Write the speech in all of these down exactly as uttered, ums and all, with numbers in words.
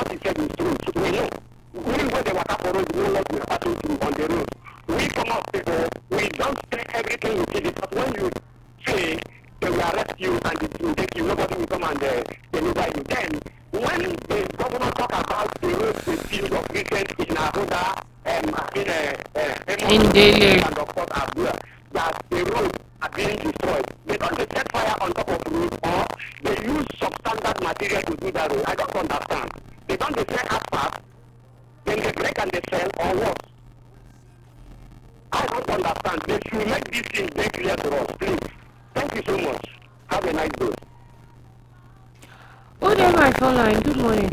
what he said is true. So we know. We where the water for road, we know what we are passing through on the road. We come up people, we don't take everything you see because when you say they will arrest you and it will take you, nobody will come and uh, deliver you. Then when the governor talk about the road they build of recent in Abuja, um, in uh, uh, In Delhi. and of course Abuja, that the roads are being destroyed. They don't they set fire on top of the road or they use substandard material to do that road. I don't understand. They don't they sell asphalt, then they break and they sell or what? I don't understand. They should make these things very clear to us, please. Thank you so much. Have a nice day. Oh, there, my phone line. Good morning.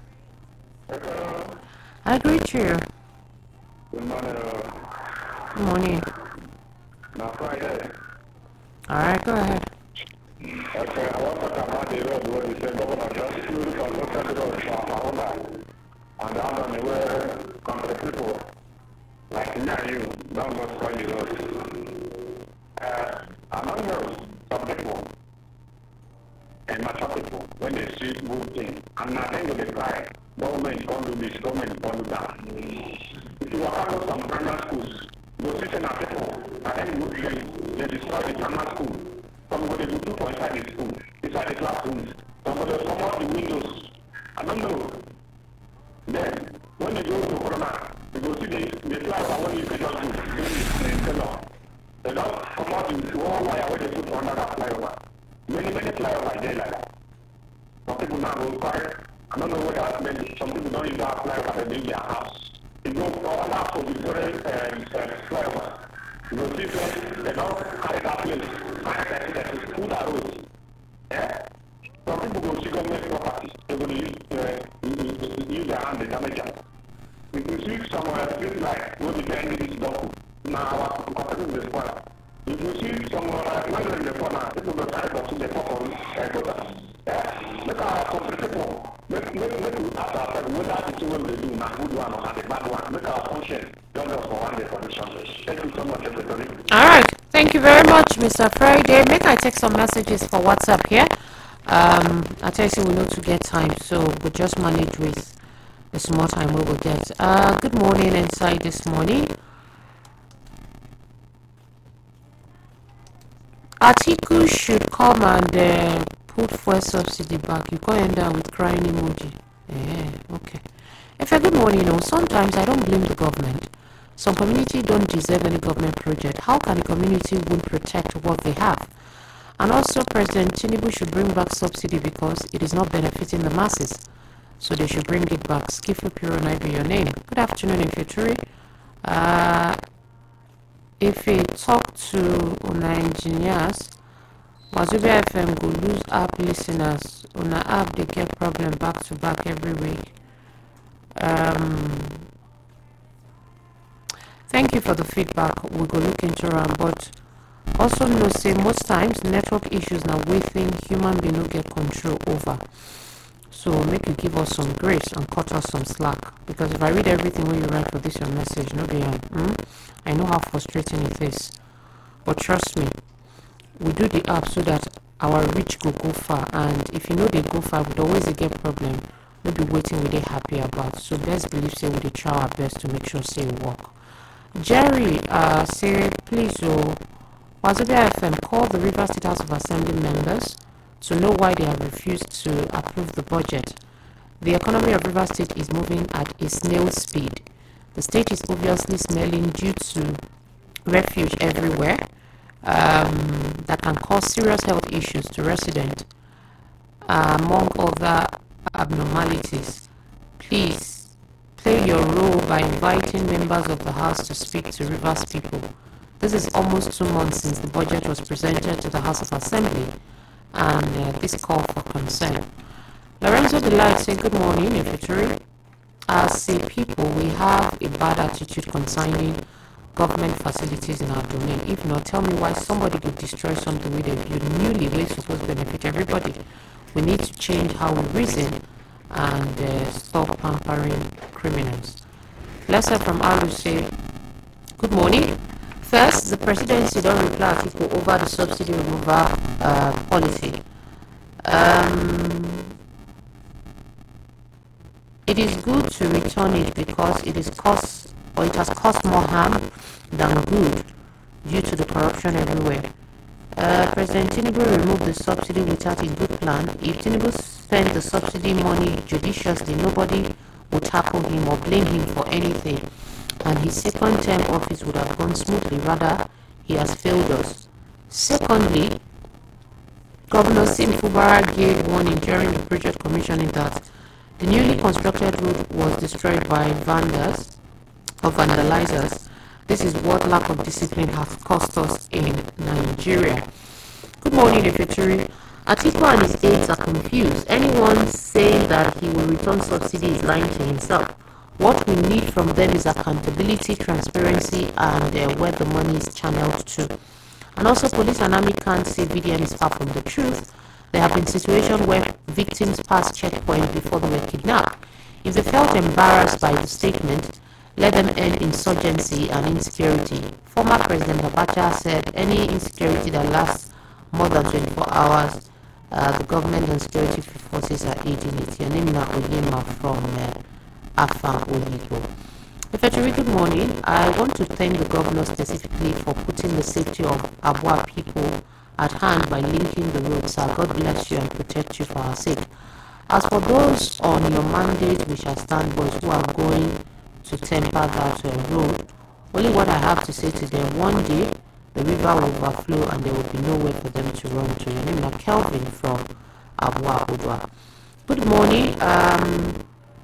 I greet you. Good morning. Good morning. Now Friday. All right, go ahead. Okay, I want to talk about the road where you say governor just use for local road for our own land. And the other where country people like me and you don't go spoil the road. Uh, among those, some people and mature people, when they see good thing, and at the end of the cry, government can't do this, government can't do that. If you walk out some grammar schools, those teachers are people, and then good things, they destroy the grammar school. Some go they do two for inside the school, inside the classrooms. Some go they come out the windows. I don't know. Then, when they go to Corona, they go see the, the flower when you can just do, they don't They don't come out the one wire where they put for another flyover. Many, many flyovers there like that. Some people now go quiet. I don't know whether maybe some people don't use that flyover, they do their house. They go for other house for the different uh, flyover. You go see them, they don't carry that place. I can see that it's full of roads. Yeah. Some people go see government property. They go use, uh, use their hand, they damage them. If you see somewhere, it's like, when you can this document. Now, our company is spoiled. If you see someone like when in the corner, people will try to see the popcorn and go down. Yeah, look at our people. Make make make we ask ourselves whether the thing they do not good one or not a bad one. Make our conscience don't just for one day condition. Thank you so much, everybody. All right. Thank you very much, Mister Friday. Make I take some messages for WhatsApp here. Um, I tell you, we need to get time, so we'll just manage with the small time we will get. Uh, good morning, inside this morning. Atiku should come and uh, put fuel subsidy back. You can't end up with crying emoji. Yeah, okay. If a good morning, you know, sometimes I don't blame the government. Some community don't deserve any government project. How can the community would protect what they have? And also, President Tinubu should bring back subsidy because it is not benefiting the masses. So they should bring it back. Skifu Puro, I be your name. Good afternoon, Infantry. Uh, if we talk to Una engineers, Wazubia F M go lose app listeners. Una app they get problem back to back every week. Um, thank you for the feedback. We go look into it, but also no say most times network issues now within human being no get control over. So make you give us some grace and cut us some slack. Because if I read everything when you write for this your message, no be mm, I know how frustrating it is. But trust me, we do the app so that our reach will go far. And if you know they go far, we always get problem. We'll be waiting with they happy about. So best believe say we try our best to make sure say it work. Jerry uh say please oh Wazobia F M call the Rivers State House of Assembly members to know why they have refused to approve the budget. The economy of Rivers State is moving at a snail speed. The state is obviously smelling due to refuge everywhere um, that can cause serious health issues to residents, uh, among other abnormalities. Please play your role by inviting members of the House to speak to Rivers people. This is almost two months since the budget was presented to the House of Assembly, and uh, this call for concern. Lorenzo Delight said, good morning, Infantry. As a people, we have a bad attitude concerning government facilities in our domain. If not, tell me why somebody could destroy something we they build newly where it's supposed to benefit everybody. We need to change how we reason and uh, stop pampering criminals. Lesser from Aru say, good morning. First, the presidency don't reply to people over the subsidy removal uh, policy. Um, It is good to return it because it is cost or it has caused more harm than good due to the corruption everywhere. Uh, President Tinubu removed the subsidy without a good plan. If Tinubu spent the subsidy money judiciously, nobody would tackle him or blame him for anything, and his second term office would have gone smoothly. Rather, he has failed us. Secondly, Governor Sim Fubara gave warning during the project commissioning that the newly constructed road was destroyed by vandals or vandalizers. This is what lack of discipline has cost us in Nigeria. Good morning, Efeturi. Atiku and his aides are confused. Anyone saying that he will return subsidy is lying to himself. What we need from them is accountability, transparency, and uh, where the money is channeled to. And also, police and army can't say B D M is far from the truth. There have been situations where victims passed checkpoints before they were kidnapped. If they felt embarrassed by the statement, let them end insurgency and insecurity. Former President Abacha said any insecurity that lasts more than twenty-four hours, uh, the government and security forces are aiding it. Your name is Oyema from uh, Afam Oyibo. Efeturi, good morning. I want to thank the governor specifically for putting the safety of Abua people at hand by linking the roads. Sir, God bless you and protect you for our sake. As for those on your mandate, we shall stand boys who are going to temper that uh, road. Only what I have to say to them, one day the river will overflow and there will be nowhere for them to run to. Your name is Kelvin from Abua Udwa. Good morning. Um,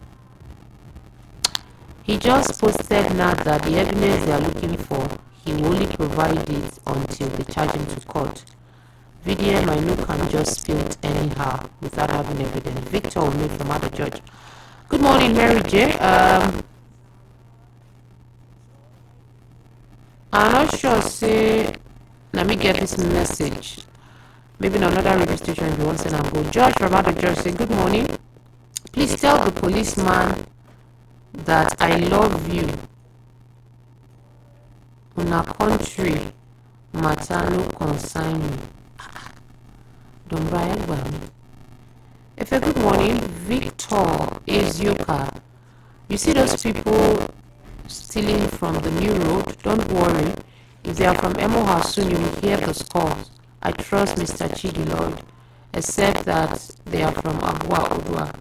he just posted now that the evidence they are looking for, he will only provide it until they charge him to court. V D M, I know, can just spill it anyhow without having evidence. Victor Ome from Other Judge. Good morning, Mary J. Um, I'm not sure, say, let me get this message. Maybe in another radio station if you want to send and go. George from Other Judge say, good morning. Please tell the policeman that I love you. Una country, matano consign me. Don't buy it. If a good morning, Victor Ezioka. You see those people stealing from the new road? Don't worry. If they are from Emoha soon, you will hear the scores. I trust Mister Chidi Lord, except that they are from Abua Odua.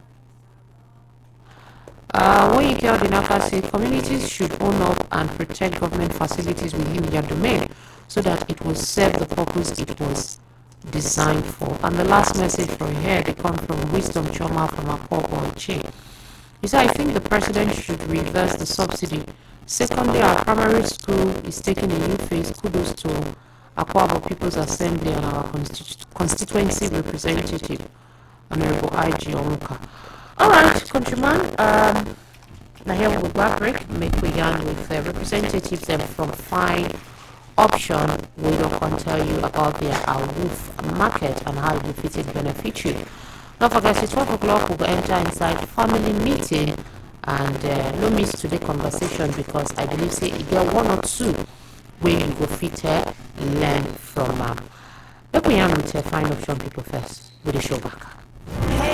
Uh, when you tell the Naka say communities should own up and protect government facilities within their domain so that it will serve the purpose it was designed for. And the last message from here, they come from Wisdom Choma from Akwa Boyche. He said, I think the president should reverse the subsidy. Secondly, our primary school is taking a new phase. Kudos to Akwa People's Assembly and our constitu constituency representative, Honorable I G Omuka. Alright, countryman, um, now here we'll go break, make we yarn with the representatives them from Fine Option. We don't tell you about their Awoof market and how it fits benefit you. Don't forget, it's twelve o'clock, we'll enter inside family meeting and uh, no miss today's conversation because I believe say you get one or two where you go fit uh, learn from them. Um, let me yarn with uh, Fine Option people first with the show back.